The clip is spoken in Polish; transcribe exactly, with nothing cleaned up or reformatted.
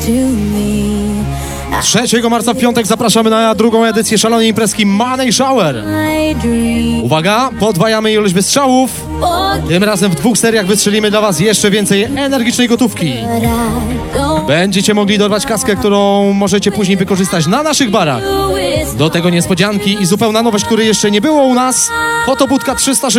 trzeciego marca w piątek zapraszamy na drugą edycję szalonej imprezki Money Shower. Uwaga, podwajamy ilość wystrzałów. Tym razem w dwóch seriach wystrzelimy dla was jeszcze więcej energicznej gotówki. Będziecie mogli dorwać kaskę, którą możecie później wykorzystać na naszych barach. Do tego niespodzianki i zupełna nowość, której jeszcze nie było u nas. Fotobudka trzysta sześćdziesiąt.